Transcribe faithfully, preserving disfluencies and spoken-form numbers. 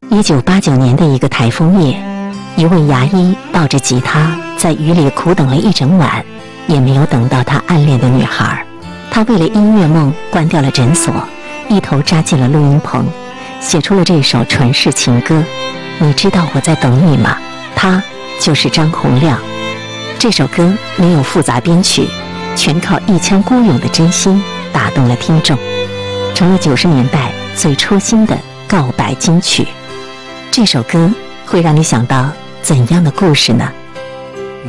一九八九年的一个台风夜，一位牙医抱着吉他在雨里苦等了一整晚，也没有等到他暗恋的女孩。他为了音乐梦关掉了诊所，一头扎进了录音棚，写出了这首传世情歌。你知道我在等你吗？他就是张洪量。这首歌没有复杂编曲，全靠一腔孤勇的真心打动了听众，成了九十年代最戳心的告白金曲。这首歌会让你想到怎样的故事呢？